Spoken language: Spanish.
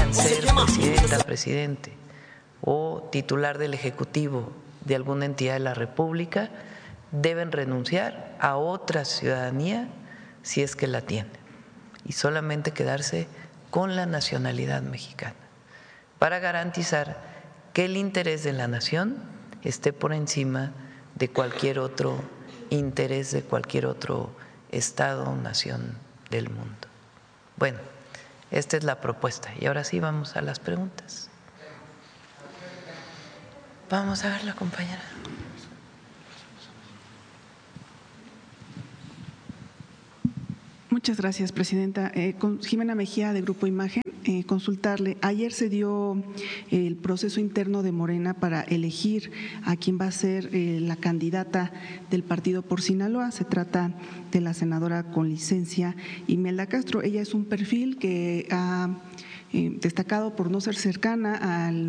quieran ser presidenta, presidente o titular del Ejecutivo de alguna entidad de la República, deben renunciar a otra ciudadanía si es que la tienen y solamente quedarse con la nacionalidad mexicana para garantizar que el interés de la nación esté por encima de cualquier otro interés de cualquier otro estado o nación del mundo. Bueno, esta es la propuesta y ahora sí vamos a las preguntas. Vamos a ver la compañera. Muchas gracias, presidenta. Con Jimena Mejía, de Grupo Imagen, consultarle. Ayer se dio el proceso interno de Morena para elegir a quién va a ser la candidata del partido por Sinaloa. Se trata de la senadora con licencia Imelda Castro. Ella es un perfil que ha destacado por no ser cercana al